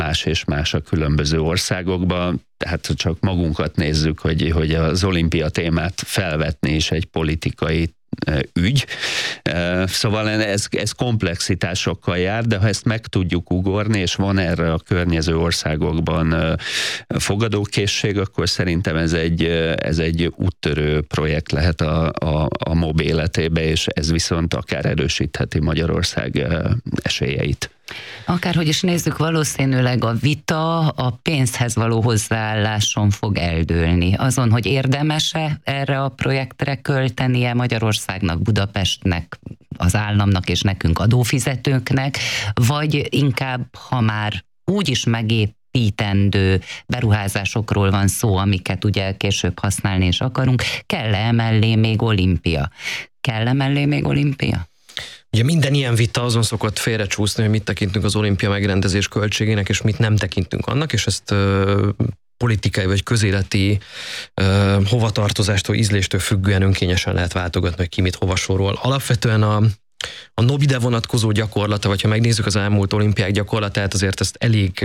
más és más a különböző országokban, tehát csak magunkat nézzük, hogy az olimpia témát felvetni is egy politikai ügy. Szóval ez komplexitásokkal jár, de ha ezt meg tudjuk ugorni, és van erre a környező országokban fogadókészség, akkor szerintem ez egy úttörő projekt lehet a MOB életébe, és ez viszont akár erősítheti Magyarország esélyeit. Akárhogy is nézzük, valószínűleg a vita a pénzhez való hozzáálláson fog eldőlni. Azon, hogy érdemes-e erre a projektre költenie Magyarországnak, Budapestnek, az államnak és nekünk adófizetőknek, vagy inkább, ha már úgyis megépítendő beruházásokról van szó, amiket ugye később használni is akarunk, kell-e emellé még olimpia? Kell-e mellé még olimpia? Ugye minden ilyen vita azon szokott félrecsúszni, hogy mit tekintünk az olimpia megrendezés költségének, és mit nem tekintünk annak, és ezt politikai vagy közéleti hovatartozástól, ízléstől függően önkényesen lehet váltogatni, hogy ki mit hova sorol. Alapvetően a NOB ide vonatkozó gyakorlata, vagy ha megnézzük az elmúlt olimpiák gyakorlatát, azért ezt elég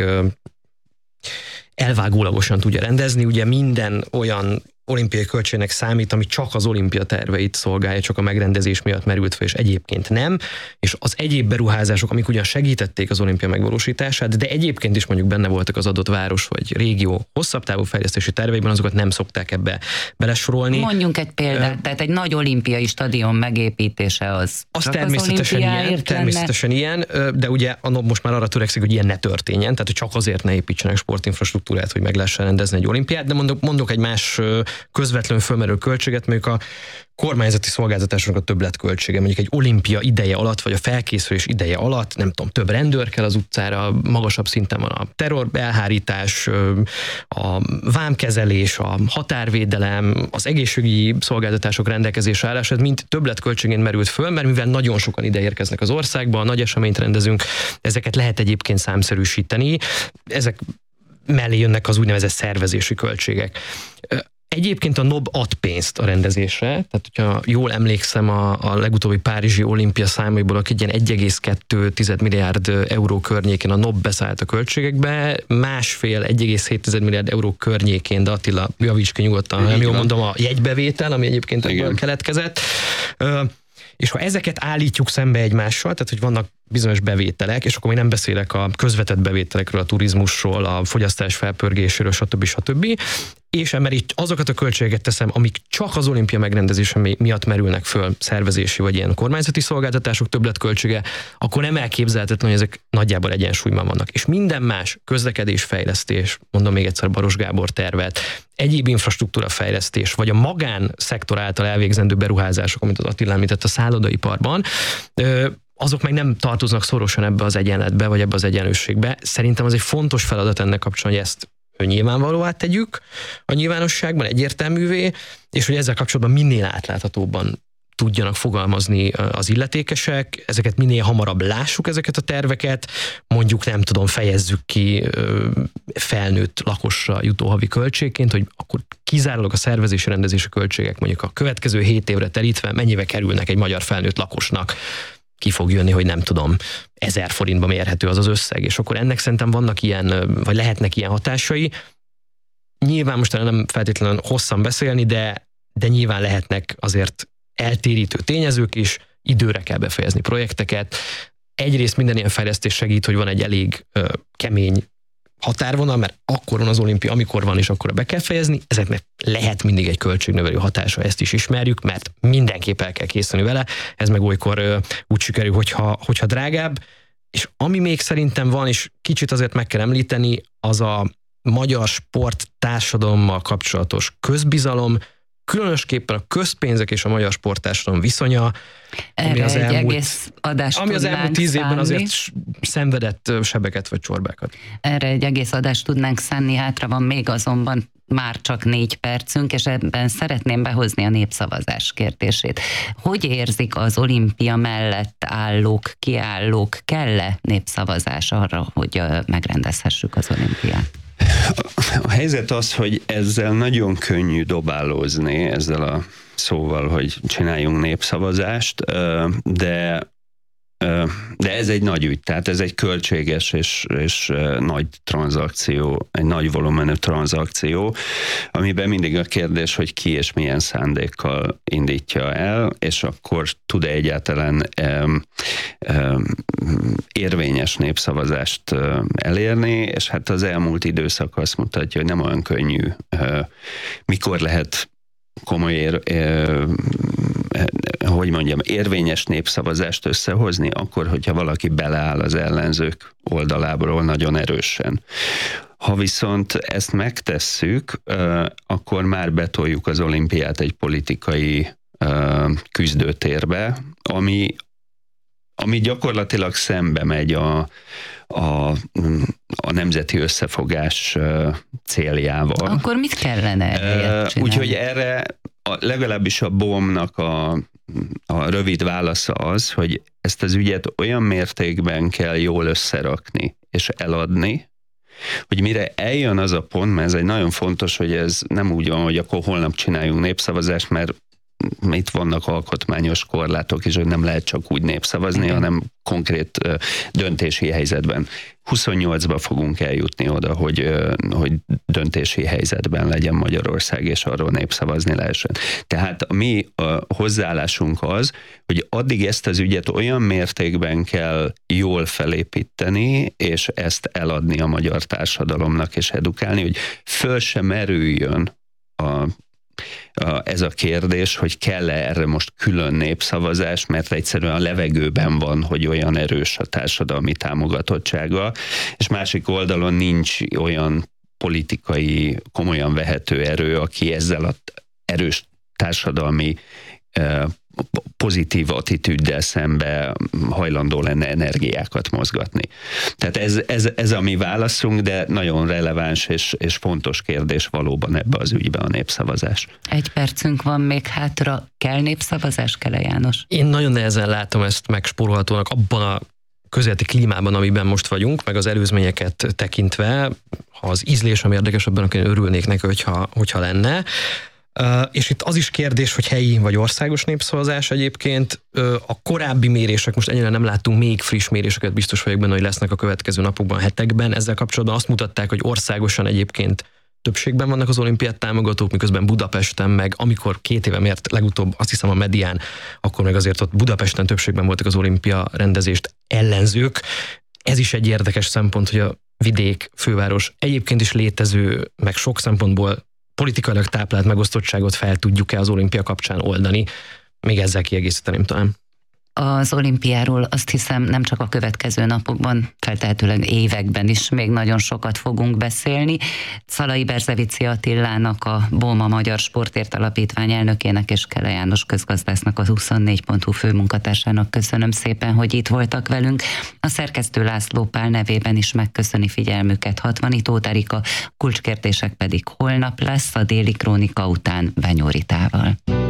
elvágólagosan tudja rendezni. Ugye minden olyan olimpiai költségnek számít, ami csak az olimpia terveit szolgálja, csak a megrendezés miatt merült fel, és egyébként nem. És az egyéb beruházások, amik ugyan segítették az olimpia megvalósítását, de egyébként is mondjuk benne voltak az adott város vagy régió hosszabb távú fejlesztési terveiben, azokat nem szokták ebbe belesorolni. Mondjunk egy példát, tehát egy nagy olimpiai stadion megépítése az természetesen ilyen, de ugye a NOB most már arra törekszik, hogy ilyen ne történjen, tehát hogy csak azért ne építsenek sportinfrastruktúrát, hogy meg lehessen rendezni egy olimpiát, de mondok egy más közvetlenül fölmerülő költséget, mondjuk a kormányzati szolgáltatásoknak a többletköltsége, mondjuk egy olimpia ideje alatt, vagy a felkészülés ideje alatt, nem tudom, több rendőr kell az utcára, magasabb szinten van a terror elhárítás, a vámkezelés, a határvédelem, az egészségügyi szolgáltatások rendelkezésre állása, ez mind többletköltségén merült föl, mert mivel nagyon sokan ide érkeznek az országba, nagy eseményt rendezünk, ezeket lehet egyébként számszerűsíteni, ezek mellé jönnek az úgynevezett szervezési költségek. Egyébként a NOB ad pénzt a rendezésre, tehát hogyha jól emlékszem a legutóbbi párizsi olimpia számaiból, akik ilyen 1,2 milliárd euró környékén a NOB beszállt a költségekbe, 1,7 milliárd euró környékén, de Attila, javíts ki nyugodtan, nem jól mondom, a jegybevétel, ami egyébként ebből keletkezett. És ha ezeket állítjuk szembe egymással, tehát hogy vannak bizonyos bevételek, és akkor még nem beszélek a közvetett bevételekről, a turizmusról, a fogyasztás felpörgéséről, stb. És emellett azokat a költségeket teszem, amik csak az olimpia megrendezése miatt merülnek föl, szervezési vagy ilyen kormányzati szolgáltatások többletköltsége, akkor nem elképzelhetetlen, hogy ezek nagyjából egyensúlyban vannak. És minden más közlekedésfejlesztés, mondom még egyszer Baros Gábor tervet, egyéb infrastruktúra fejlesztés, vagy a magánszektor által elvégzendő beruházások, amit az Attila említett a szállodaiparban, azok meg nem tartoznak szorosan ebbe az egyenletbe, vagy ebbe az egyenlőségbe. Szerintem az egy fontos feladat ennek kapcsolatban, hogy ezt nyilvánvalóvá tegyük a nyilvánosságban, egyértelművé, és hogy ezzel kapcsolatban minél átláthatóbban tudjanak fogalmazni az illetékesek, ezeket minél hamarabb lássuk, ezeket a terveket, mondjuk nem tudom, fejezzük ki felnőtt lakosra jutó havi költségként, hogy akkor kizárólag a szervezési rendezési költségek mondjuk a következő 7 évre terítve mennyibe kerülnek egy magyar felnőtt lakosnak, ki fog jönni, hogy nem tudom, 1000 forintba mérhető az az összeg, és akkor ennek szerintem vannak ilyen, vagy lehetnek ilyen hatásai. Nyilván most nem feltétlenül hosszan beszélni, de nyilván lehetnek azért eltérítő tényezők is, időre kell befejezni projekteket. Egyrészt minden ilyen fejlesztés segít, hogy van egy elég kemény határvonal, mert akkor van az olimpia, amikor van, és akkor be kell fejezni. Ezeknek lehet mindig egy költségnövelő hatása, ezt is ismerjük, mert mindenképp el kell készülni vele, ez meg olykor úgy sikerül, hogyha drágább. És ami még szerintem van, és kicsit azért meg kell említeni, az a magyar sport társadalommal kapcsolatos közbizalom, különösképpen a közpénzek és a magyar sporttársadalom viszonya, ami az elmúlt 10 évben azért szenvedett sebeket vagy csorbákat. Erre egy egész adást tudnánk szánni, hátra van még azonban már csak 4 percünk, és ebben szeretném behozni a népszavazás kérdését. Hogy érzik az olimpia mellett állók, kiállók, kell-e népszavazás arra, hogy megrendezhessük az olimpiát? A helyzet az, hogy ezzel nagyon könnyű dobálózni, ezzel a szóval, hogy csináljunk népszavazást, de de ez egy nagy ügy, tehát ez egy költséges és nagy tranzakció, egy nagy volumenű tranzakció, amiben mindig a kérdés, hogy ki és milyen szándékkal indítja el, és akkor tud-e egyáltalán érvényes népszavazást elérni, és hát az elmúlt időszak azt mutatja, hogy nem olyan könnyű, mikor lehet komoly érvényes népszavazást összehozni, akkor, hogyha valaki beleáll az ellenzők oldalából nagyon erősen. Ha viszont ezt megtesszük, akkor már betoljuk az olimpiát egy politikai küzdőtérbe, ami gyakorlatilag szembe megy a nemzeti összefogás céljával. Akkor mit kellene csinálni? Úgyhogy erre legalábbis a BOM-nak a rövid válasza az, hogy ezt az ügyet olyan mértékben kell jól összerakni és eladni, hogy mire eljön az a pont, mert ez egy nagyon fontos, hogy ez nem úgy van, hogy akkor holnap csináljunk népszavazást, mert itt vannak alkotmányos korlátok, és hogy nem lehet csak úgy népszavazni, hanem konkrét döntési helyzetben. 28-ba fogunk eljutni oda, hogy döntési helyzetben legyen Magyarország, és arról népszavazni lehessen. Tehát a mi hozzáállásunk az, hogy addig ezt az ügyet olyan mértékben kell jól felépíteni, és ezt eladni a magyar társadalomnak, és edukálni, hogy föl sem merüljön ez a kérdés, hogy kell-e erre most külön népszavazás, mert egyszerűen a levegőben van, hogy olyan erős a társadalmi támogatottsága, és másik oldalon nincs olyan politikai, komolyan vehető erő, aki ezzel az erős társadalmi pozitív attitűddel szembe hajlandó lenne energiákat mozgatni. Tehát ez a mi válaszunk, de nagyon releváns és fontos kérdés valóban ebbe az ügybe a népszavazás. 1 percünk van még hátra. Kell népszavazás, Kele János? Én nagyon nehezen látom ezt megspórolhatónak abban a közéleti klímában, amiben most vagyunk, meg az előzményeket tekintve. Ha az ízlés, ami érdekesebben, akkor én örülnék neki, hogyha lenne. És itt az is kérdés, hogy helyi vagy országos népszavazás egyébként. A korábbi mérések, most ennyire nem láttunk még friss méréseket, biztos vagyok benne, hogy lesznek a következő napokban, hetekben. Ezzel kapcsolatban azt mutatták, hogy országosan egyébként többségben vannak az olimpiát támogatók, miközben Budapesten meg, amikor 2 éve mért legutóbb, azt hiszem a medián, akkor meg azért ott Budapesten többségben voltak az olimpia rendezést ellenzők. Ez is egy érdekes szempont, hogy a vidék, főváros egyébként is létező, meg sok szempontból politikailag táplált megosztottságot fel tudjuk-e az olimpia kapcsán oldani. Még ezzel kiegészíteném talán. Az olimpiáról azt hiszem nem csak a következő napokban, feltehetőleg években is még nagyon sokat fogunk beszélni. Szalai Berzevici Attilának, a BOM, a Magyar Sportért Alapítvány elnökének és Kele János közgazdásznak, az 24.hu főmunkatársának köszönöm szépen, hogy itt voltak velünk. A szerkesztő László Pál nevében is megköszöni figyelmüket Hatvani Tóth Erika, kulcskérdések pedig holnap lesz a Déli Krónika után Benyó Ritával.